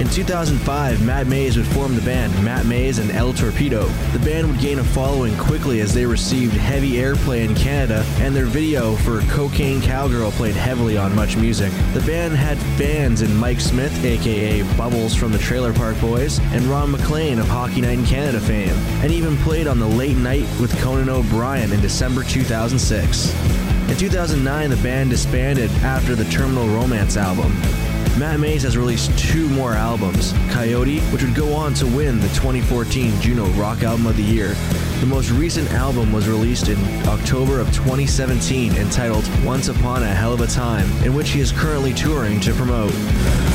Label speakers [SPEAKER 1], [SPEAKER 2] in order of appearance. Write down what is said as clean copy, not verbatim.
[SPEAKER 1] In 2005, Matt Mays would form the band Matt Mays and El Torpedo. The band would gain a following quickly as they received heavy airplay in Canada, and their video for Cocaine Cowgirl played heavily on Much Music. The band had fans in Mike Smith, aka Bubbles from the Trailer Park Boys, and Ron McLean of Hockey Night in Canada fame, and even played on the Late Night with Conan O'Brien in December 2006. In 2009, the band disbanded after the Terminal Romance album. Matt Mays has released 2 more albums, Coyote, which would go on to win the 2014 Juno Rock Album of the Year. The most recent album was released in October of 2017, entitled Once Upon a Hell of a Time, in which he is currently touring to promote.